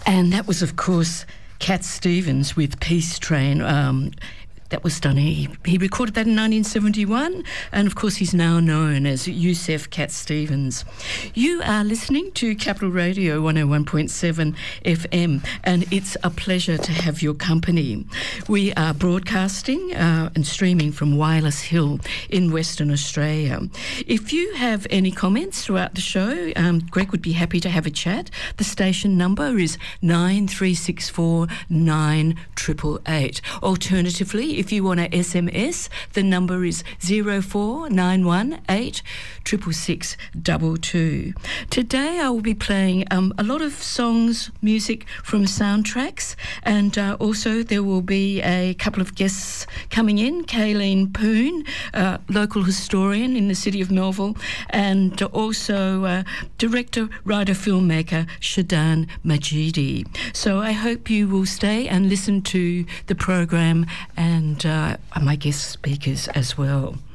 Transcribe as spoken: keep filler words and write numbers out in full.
And that was, of course, Cat Stevens with Peace Train. Um, that was done. He, he recorded that in nineteen seventy-one, and of course he's now known as Yusef Cat Stevens. You are listening to Capital Radio one oh one point seven F M, and it's a pleasure to have your company. We are broadcasting uh, and streaming from Wireless Hill in Western Australia. If you have any comments throughout the show, um, Greg would be happy to have a chat. The station number is nine three six four nine eight eight eight. Alternatively, if you want to S M S, the number is zero four nine one eight six six six two two. Today I will be playing um, a lot of songs, music from soundtracks, and uh, also there will be a couple of guests coming in. Kayleen Poon, uh, local historian in the city of Melville, and also uh, director, writer, filmmaker Shadan Majidi. So I hope you will stay and listen to the program and uh, my guest speakers as well.